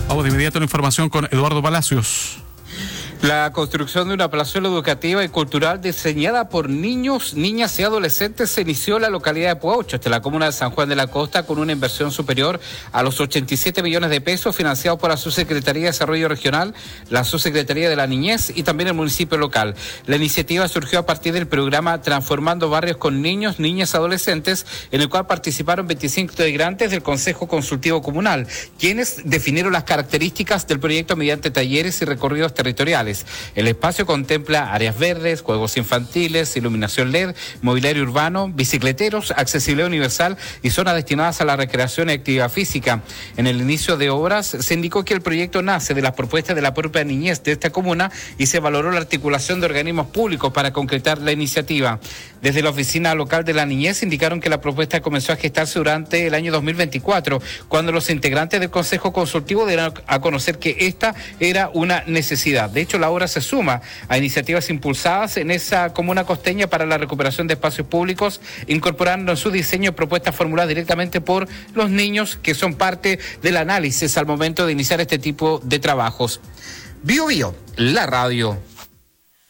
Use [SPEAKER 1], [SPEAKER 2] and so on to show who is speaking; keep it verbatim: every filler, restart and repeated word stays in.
[SPEAKER 1] Vamos de inmediato a la información con Eduardo Palacios.
[SPEAKER 2] La construcción de una plazuela educativa y cultural diseñada por niños, niñas y adolescentes se inició en la localidad de Puaucho, en la comuna de San Juan de la Costa, con una inversión superior a los ochenta y siete millones de pesos, financiado por la Subsecretaría de Desarrollo Regional, la Subsecretaría de la Niñez y también el municipio local. La iniciativa surgió a partir del programa Transformando Barrios con Niños, Niñas y Adolescentes, en el cual participaron veinticinco integrantes del Consejo Consultivo Comunal, quienes definieron las características del proyecto mediante talleres y recorridos territoriales. El espacio contempla áreas verdes, juegos infantiles, iluminación L E D, mobiliario urbano, bicicleteros, accesibilidad universal y zonas destinadas a la recreación y actividad física. En el inicio de obras se indicó que el proyecto nace de las propuestas de la propia niñez de esta comuna y se valoró la articulación de organismos públicos para concretar la iniciativa. Desde la oficina local de la niñez indicaron que la propuesta comenzó a gestarse durante el año dos mil veinticuatro, cuando los integrantes del Consejo Consultivo dieron a conocer que esta era una necesidad. De hecho, la obra se suma a iniciativas impulsadas en esa comuna costeña para la recuperación de espacios públicos, incorporando en su diseño propuestas formuladas directamente por los niños, que son parte del análisis al momento de iniciar este tipo de trabajos. Bio Bio, la radio.